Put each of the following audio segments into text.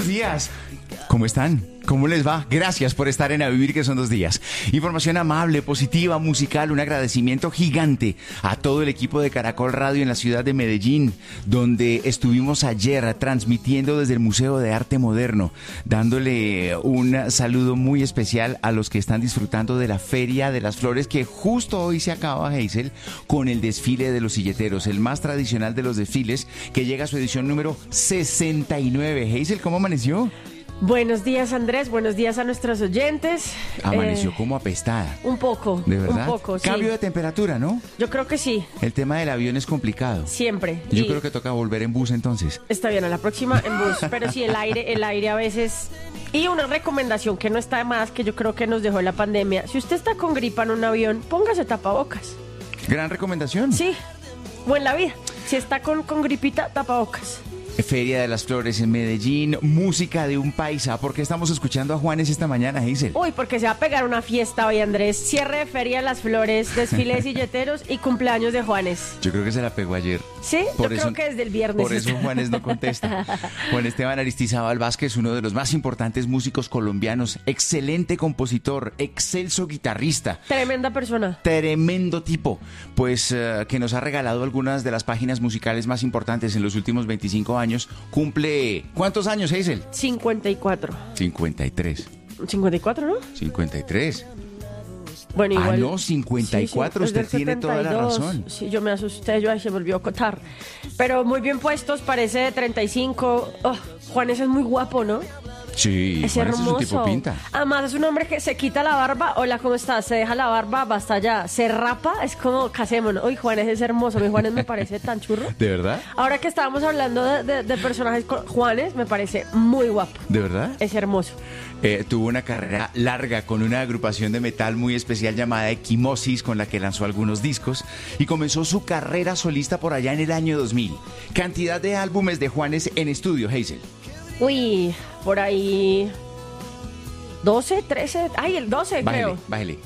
buenos días. ¿Cómo están? ¿Cómo les va? Gracias por estar en A Vivir, que son 2 días. Información amable, positiva, musical, un agradecimiento gigante a todo el equipo de Caracol Radio en la ciudad de Medellín, donde estuvimos ayer transmitiendo desde el Museo de Arte Moderno, dándole un saludo muy especial a los que están disfrutando de la Feria de las Flores, que justo hoy se acaba, Hazel, con el desfile de los silleteros, el más tradicional de los desfiles, que llega a su edición número 69. Hazel, ¿cómo amaneció? Buenos días, Andrés. Buenos días a nuestros oyentes. Amaneció como apestada. Un poco. ¿De verdad? Un poco, sí. Cambio de temperatura, ¿no? Yo creo que sí. El tema del avión es complicado. Siempre. Yo creo que toca volver en bus entonces. Está bien, a la próxima en bus. Pero sí, el aire a veces... Y una recomendación que no está de más, que yo creo que nos dejó la pandemia. Si usted está con gripa en un avión, póngase tapabocas. Gran recomendación. Sí. O en la vida. Si está con gripita, tapabocas. Feria de las Flores en Medellín, música de un paisa. ¿Por qué estamos escuchando a Juanes esta mañana, Hazel? Uy, porque se va a pegar una fiesta hoy, Andrés. Cierre de Feria de las Flores, desfile de silleteros y cumpleaños de Juanes. Yo creo que se la pegó ayer. Sí, yo creo que desde el viernes. Por eso Juanes no contesta. Juan Esteban Aristizábal Vázquez, uno de los más importantes músicos colombianos, excelente compositor, excelso guitarrista. Tremenda persona. Tremendo tipo. Pues que nos ha regalado algunas de las páginas musicales más importantes en los últimos 25 años. Cumple... ¿Cuántos años, Hazel? 54. 53. 54, ¿no? 53. Bueno, igual. Ah, no, 54, sí, usted tiene toda la razón. Sí, yo me asusté, se volvió a acotar. Pero muy bien puestos, parece de 35. Oh, Juanes es muy guapo, ¿no? Sí, es Juanes hermoso. es un tipo pinta. Además es un hombre que se quita la barba. Hola, ¿cómo estás? Se deja la barba, basta ya. Se rapa, es como casémonos. Uy, Juanes es hermoso. Mi Juanes me parece tan churro. ¿De verdad? Ahora que estábamos hablando de personajes, Juanes me parece muy guapo. ¿De verdad? Es hermoso. Tuvo una carrera larga con una agrupación de metal muy especial llamada Equimosis, con la que lanzó algunos discos, y comenzó su carrera solista por allá en el año 2000. Cantidad de álbumes de Juanes en estudio, Hazel. Uy, por ahí 12, 13, el 12 creo. Bájele.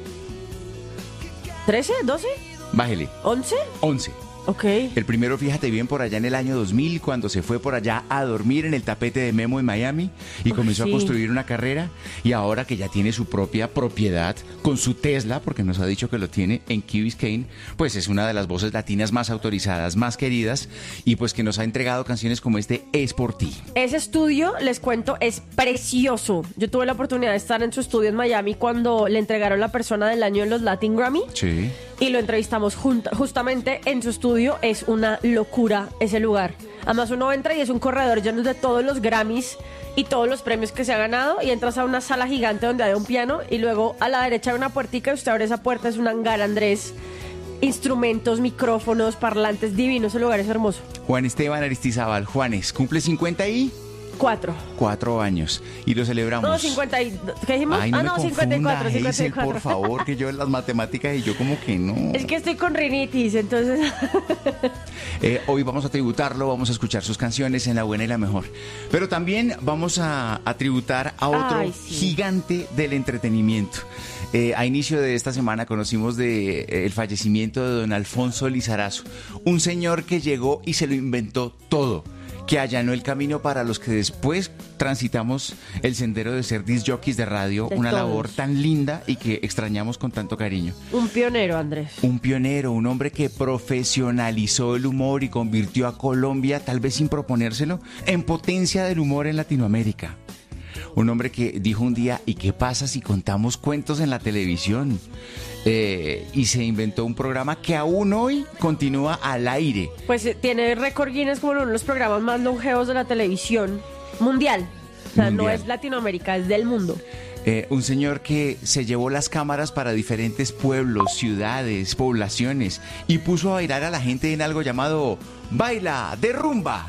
¿13? ¿12? Bájele. ¿11? 11. Ok. El primero, fíjate bien, por allá en el año 2000, cuando se fue por allá a dormir en el tapete de Memo en Miami y comenzó a construir una carrera, y ahora que ya tiene su propia propiedad con su Tesla, porque nos ha dicho que lo tiene en Key Biscayne, pues es una de las voces latinas más autorizadas, más queridas, y pues que nos ha entregado canciones como este Es por ti. Ese estudio, les cuento, es precioso. Yo tuve la oportunidad de estar en su estudio en Miami cuando le entregaron la persona del año en los Latin Grammy. Sí. Y lo entrevistamos justamente en su estudio. Es una locura ese lugar. Además uno entra y es un corredor lleno de todos los Grammys y todos los premios que se ha ganado, y entras a una sala gigante donde hay un piano, y luego a la derecha hay una puertica y usted abre esa puerta, es un hangar, Andrés. Instrumentos, micrófonos, parlantes, divinos. Ese lugar es hermoso. Juan Esteban Aristizábal, Juanes, cumple 4 años y lo celebramos. No, 50 ¿qué dijimos? Ay, no me 54, confunda, 54. Hazel, por favor, que yo en las matemáticas y yo como que no. Es que estoy con rinitis, entonces... Hoy vamos a tributarlo, vamos a escuchar sus canciones en la buena y la mejor. Pero también vamos a tributar a otro gigante del entretenimiento. A inicio de esta semana conocimos el fallecimiento de don Alfonso Lizarazo, un señor que llegó y se lo inventó todo, que allanó el camino para los que después transitamos el sendero de ser disc jockeys de radio, una labor tan linda y que extrañamos con tanto cariño. Un pionero, Andrés. Un pionero, un hombre que profesionalizó el humor y convirtió a Colombia, tal vez sin proponérselo, en potencia del humor en Latinoamérica. Un hombre que dijo un día, ¿y qué pasa si contamos cuentos en la televisión? Y se inventó un programa que aún hoy continúa al aire. Pues tiene récord Guinness como uno de los programas más longevos de la televisión mundial. O sea, no es Latinoamérica, es del mundo. Un señor que se llevó las cámaras para diferentes pueblos, ciudades, poblaciones, y puso a bailar a la gente en algo llamado Baila de Rumba.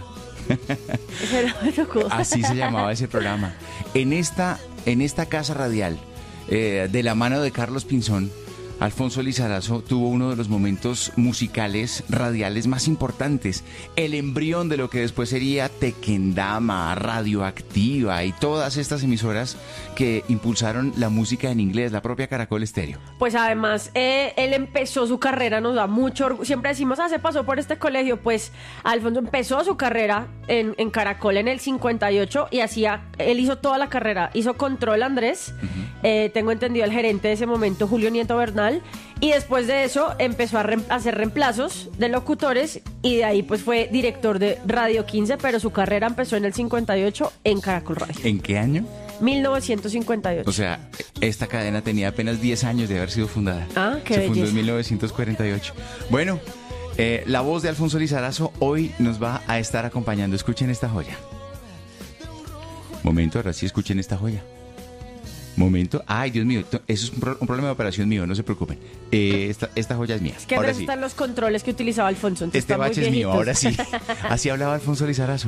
Así se llamaba ese programa. En esta casa radial, de la mano de Carlos Pinzón, Alfonso Lizarazo tuvo uno de los momentos musicales radiales más importantes, el embrión de lo que después sería Tequendama, Radioactiva y todas estas emisoras que impulsaron la música en inglés, la propia Caracol Estéreo. Pues además, él empezó su carrera, nos da mucho orgullo. Siempre decimos, se pasó por este colegio. Pues Alfonso empezó su carrera en Caracol en el 58 y él hizo toda la carrera. Hizo Control Andrés, tengo entendido el gerente de ese momento, Julio Nieto Bernal. Y después de eso empezó a hacer reemplazos de locutores y de ahí pues fue director de Radio 15, pero su carrera empezó en el 58 en Caracol Radio. ¿En qué año? 1958. O sea, esta cadena tenía apenas 10 años de haber sido fundada. Qué Se fundó belleza. en 1948. Bueno, la voz de Alfonso Lizarazo hoy nos va a estar acompañando. Escuchen esta joya. Momento, ahora sí escuchen esta joya. Momento. Ay, Dios mío, eso es un problema de operación mío, no se preocupen. Esta joya es mía. Es que ahora Andrés sí. están los controles que utilizaba Alfonso. Entonces Este están muy bache es mío, viejitos. ahora sí. Así hablaba Alfonso Lizarazo.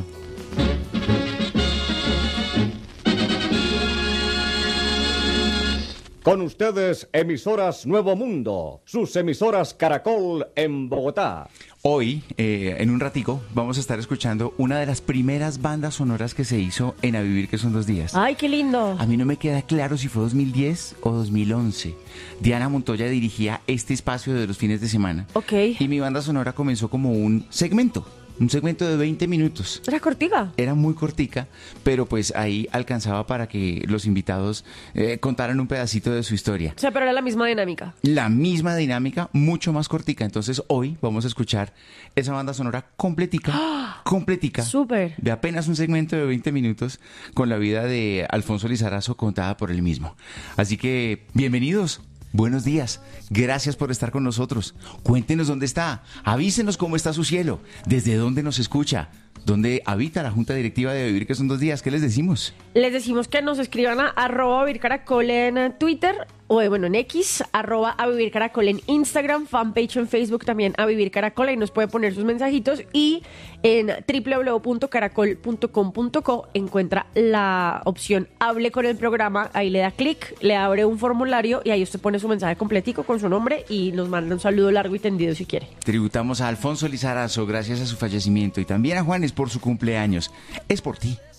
Con ustedes, emisoras Nuevo Mundo, sus emisoras Caracol en Bogotá. Hoy, en un ratico, vamos a estar escuchando una de las primeras bandas sonoras que se hizo en A Vivir que son 2 días. Ay, qué lindo. A mí no me queda claro si fue 2010 o 2011. Diana Montoya dirigía este espacio de los fines de semana. Ok. Y mi banda sonora comenzó como un segmento de 20 minutos. ¿Era cortiga? Era muy cortica, pero pues ahí alcanzaba para que los invitados contaran un pedacito de su historia. O sea, pero era la misma dinámica. La misma dinámica, mucho más cortica. Entonces hoy vamos a escuchar esa banda sonora completica, completica. Súper. De apenas un segmento de 20 minutos con la vida de Alfonso Lizarazo contada por él mismo. Así que, bienvenidos. Buenos días, gracias por estar con nosotros. Cuéntenos dónde está, avísenos cómo está su cielo, desde dónde nos escucha, dónde habita la Junta Directiva de Vivir que son 2 días. ¿Qué les decimos? Les decimos que nos escriban a @vivircaracol en Twitter o en X, @avivircaracol en Instagram, fanpage en Facebook también A Vivir Caracol, ahí nos puede poner sus mensajitos y en www.caracol.com.co encuentra la opción Hable con el programa, ahí le da clic, le abre un formulario y ahí usted pone su mensaje completico con su nombre y nos manda un saludo largo y tendido si quiere. Tributamos a Alfonso Lizarazo gracias a su fallecimiento y también a Juanes por su cumpleaños. Es por ti.